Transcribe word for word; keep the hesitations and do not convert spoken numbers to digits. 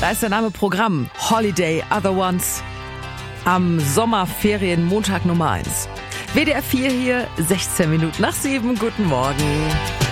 Da ist der Name Programm. Holiday, Other Ones. Am Sommerferien Montag Nummer eins. W D R vier hier, sechzehn Minuten nach sieben. Guten Morgen.